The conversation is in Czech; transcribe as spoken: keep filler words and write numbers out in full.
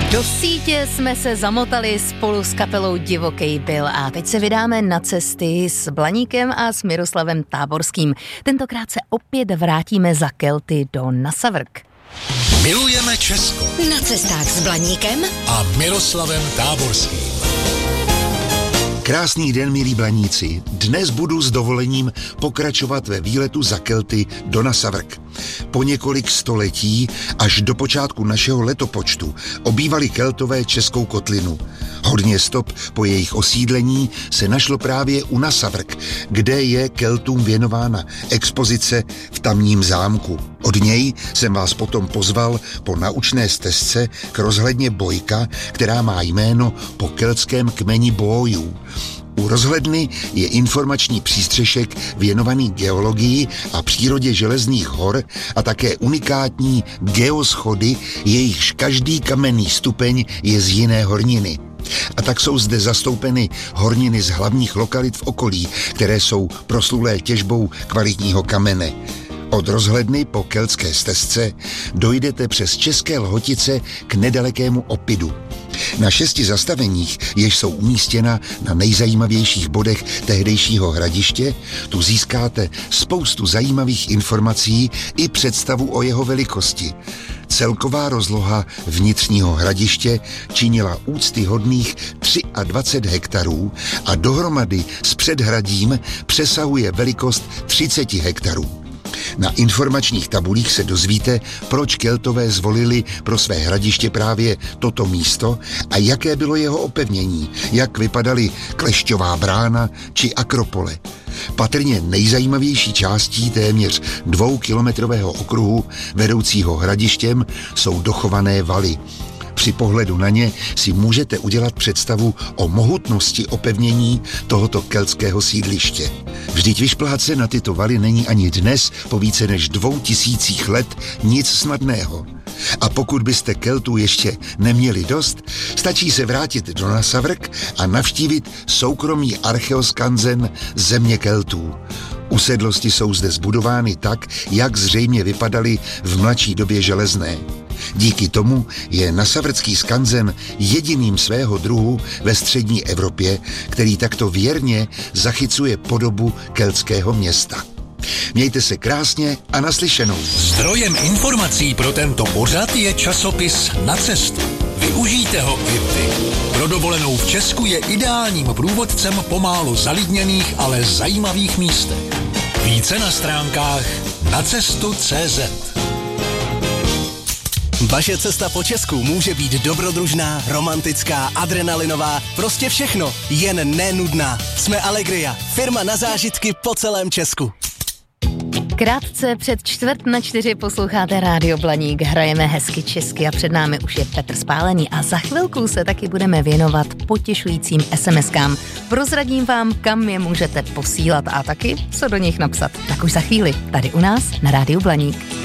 Do sítě jsme se zamotali spolu s kapelou Divokej Bill a teď se vydáme na cesty s Blaníkem a s Miroslavem Táborským. Tentokrát se opět vrátíme za Kelty do Nasavrk. Milujeme Česko. Na cestách s Blaníkem a Miroslavem Táborským. Krásný den, milí Blaníci. Dnes budu s dovolením pokračovat ve výletu za Kelty do Nasavrk. Po několik století až do počátku našeho letopočtu obývali Keltové Českou kotlinu. Hodně stop po jejich osídlení se našlo právě u Nasavrk, kde je Keltům věnována expozice v tamním zámku. Od něj jsem vás potom pozval po naučné stezce k rozhledně Bojka, která má jméno po keltském kmeni Bójů. U rozhledny je informační přístřešek věnovaný geologii a přírodě železných hor a také unikátní geoschody, jejichž každý kamenný stupeň je z jiné horniny. A tak jsou zde zastoupeny horniny z hlavních lokalit v okolí, které jsou proslulé těžbou kvalitního kamene. Od rozhledny po keltské stezce dojdete přes České Lhotice k nedalekému Opidu. Na šesti zastaveních, jež jsou umístěna na nejzajímavějších bodech tehdejšího hradiště, tu získáte spoustu zajímavých informací i představu o jeho velikosti. Celková rozloha vnitřního hradiště činila úctyhodných dvacet tři hektarů a dohromady s předhradím přesahuje velikost třicet hektarů. Na informačních tabulích se dozvíte, proč Keltové zvolili pro své hradiště právě toto místo a jaké bylo jeho opevnění, jak vypadaly Klešťová brána či Akropole. Patrně nejzajímavější částí téměř dvoukilometrového okruhu vedoucího hradištěm jsou dochované valy. Při pohledu na ně si můžete udělat představu o mohutnosti opevnění tohoto keltského sídliště. Vždyť vyšplhat se na tyto valy není ani dnes, po více než dvou tisících let, nic snadného. A pokud byste Keltů ještě neměli dost, stačí se vrátit do Nasavrk a navštívit soukromý archeoskanzen země Keltů. Usedlosti jsou zde zbudovány tak, jak zřejmě vypadaly v mladší době železné. Díky tomu je nasavrcký skanzen jediným svého druhu ve střední Evropě, který takto věrně zachycuje podobu keltského města. Mějte se krásně a naslyšenou. Zdrojem informací pro tento pořad je časopis Na cestu. Využijte ho i vy. Pro dovolenou v Česku je ideálním průvodcem po málo zalidněných, ale zajímavých místech. Více na stránkách nacestu tečka cé zet. Vaše cesta po Česku může být dobrodružná, romantická, adrenalinová, prostě všechno, jen nenudná. Jsme Allegria, firma na zážitky po celém Česku. Krátce před čtvrt na čtyři posloucháte Rádio Blaník, hrajeme hezky česky a před námi už je Petr Spálený a za chvilku se taky budeme věnovat potěšujícím es em eskám. Prozradím vám, kam je můžete posílat a taky co do nich napsat. Tak už za chvíli, tady u nás na Rádiu Blaník.